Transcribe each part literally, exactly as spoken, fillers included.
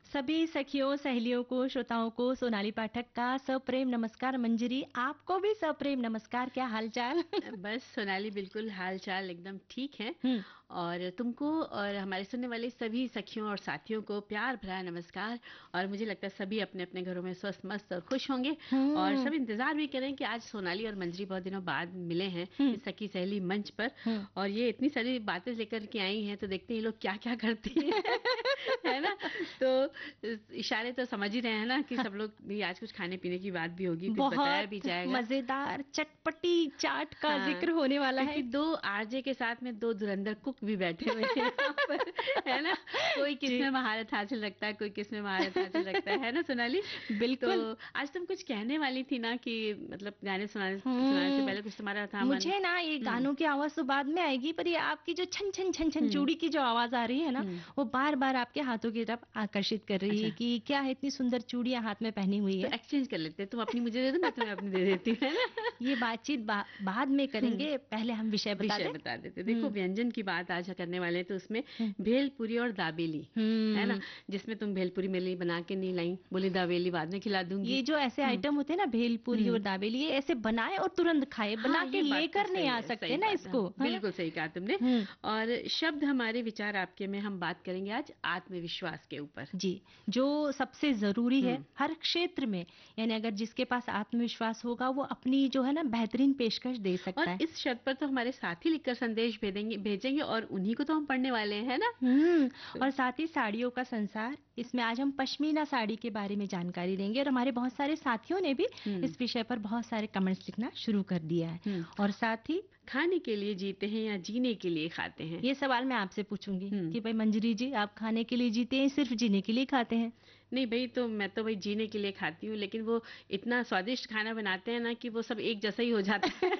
सभी सखियों, सहेलियों को, श्रोताओं को सोनाली पाठक का सप्रेम नमस्कार। मंजरी, आपको भी सप्रेम नमस्कार। क्या हालचाल? बस सोनाली, बिल्कुल हाल चाल एकदम ठीक है। हम्म। और तुमको और हमारे सुनने वाले सभी सखियों और साथियों को प्यार भरा नमस्कार। और मुझे लगता है सभी अपने अपने घरों में स्वस्थ मस्त और खुश होंगे। और हम्म। सब इंतजार भी करें कि आज सोनाली और मंजरी बहुत दिनों बाद मिले हैं हम्म। इस सखी सहेली मंच पर। हम्म। और ये इतनी सारी बातें लेकर के आई हैं, तो देखते हैं ये लोग क्या क्या करती हैं। है ना? तो इशारे तो समझ ही रहे हैं ना कि सब लोग भी आज कुछ खाने पीने की बात भी होगी, कुछ बताया भी बहुत जाएगा। मजेदार चटपटी चाट का हाँ, जिक्र होने वाला है। क्योंकि दो आरजे के साथ में दो धुरंधर कुक भी बैठे हुए हैं यहाँ पर, है ना? कोई किस जी। में महारत हासिल रखता है, कोई किस में महारत हासिल रखता है है ना सोनाली? तो बिल्कुल। आज तुम कुछ कहने वाली थी ना कि मतलब गाने सुनाने सुनाने से हम्म। पहले कुछ तुम्हारा था मन। मुझे ना ये हम्म। गानों की आवाज तो बाद में आएगी, पर ये आपकी जो छन छन छन छन हम्म। चूड़ी की जो आवाज आ रही है ना, हम्म। वो बार बार आपके हाथों की तरफ आकर्षित कर रही है अच्छा, कि क्या है, इतनी सुंदर चूड़ियां हाथ में पहनी हुई तो है। एक्सचेंज कर लेते हैं। तुम अपनी मुझे दे दो, मैं तुम्हें अपनी दे देती हूँ, है ना? ये बातचीत बा, बाद में हम्म। करेंगे, पहले हम विषय बता विषय दें। बता देते। देखो, हम्म। व्यंजन की बात आज करने वाले हैं, तो उसमें हम्म। भेलपुरी और दाबेली, है ना? हम्म। जिसमें तुम भेलपुरी मेरे लिए बना के नहीं लाई, बोली दाबेली बाद में खिला दूंगी। ये जो ऐसे हम्म। आइटम होते हैं ना, भेलपूरी और हम्म। दाबेली, ये ऐसे बनाए और तुरंत खाए, हाँ, बना के ये बात तो लेकर नहीं सही आ है, सकते सही ना बात है, इसको, हाँ, है ना? बिल्कुल सही कहा तुमने। हम्म। और शब्द हमारे विचार आपके में हम बात करेंगे आज आत्मविश्वास के ऊपर। जी। जो सबसे जरूरी है हम्म। हर क्षेत्र में, यानी अगर जिसके पास आत्मविश्वास होगा वो अपनी जो है ना बेहतरीन पेशकश दे सकता और है। इस शब्द पर तो हमारे साथी लिखकर संदेश भेजेंगे भेजेंगे और उन्हीं को तो हम पढ़ने वाले हैं, है ना? हम्म। तो और साथ ही साड़ियों का संसार, इसमें आज हम पश्मीना साड़ी के बारे में जानकारी देंगे, और हमारे बहुत सारे साथियों ने भी हम्म। इस विषय पर बहुत सारे कमेंट्स लिखना शुरू कर दिया है। हम्म। और साथ ही खाने के लिए जीते हैं या जीने के लिए खाते हैं? ये सवाल मैं आपसे पूछूंगी हम्म। कि भाई मंजरी जी, आप खाने के लिए जीते हैं, सिर्फ जीने के लिए खाते हैं? नहीं भाई, तो मैं तो भाई जीने के लिए खाती हूँ, लेकिन वो इतना स्वादिष्ट खाना बनाते हैं ना कि वो सब एक जैसा ही हो जाता है।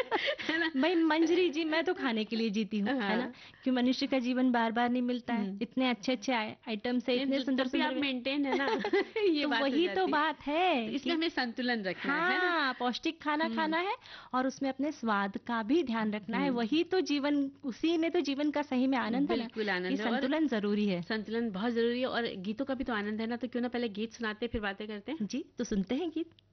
है ना? भाई मंजरी जी, मैं तो खाने के लिए जीती हूँ, है ना? हाँ। कि मनुष्य का जीवन बार बार नहीं मिलता है, हम्म। इतने अच्छे अच्छे आइटम से, इतने नहीं, सुंदर तब भी आप सुंदर। मेंटेन है ना। ये तो बात हो वही तो जाती है। बात तो है इसलिए कि हमें संतुलन रखना है है ना? हाँ, पौष्टिक खाना हम्म। खाना है, और उसमें अपने स्वाद का भी ध्यान रखना है। हम्म। वही तो जीवन, उसी में तो जीवन का सही में आनंद है ना। बिल्कुल ये आनंद है। और संतुलन जरूरी है। संतुलन बहुत जरूरी है, और गीतों का भी तो आनंद है ना। तो क्यों ना पहले गीत सुनाते फिर बातें करते हैं। जी, तो सुनते हैं गीत।